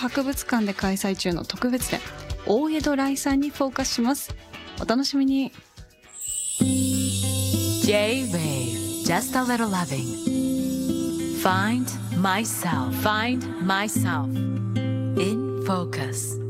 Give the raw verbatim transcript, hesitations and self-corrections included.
博物館で開催中の特別展、大江戸来さんにフォーカスします。お楽しみに。 J-Wave Just a Little Loving Find myself Find myself In focus